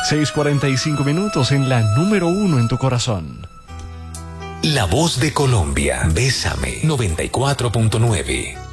6:45 en la número 1 en tu corazón. La voz de Colombia. Bésame 94.9.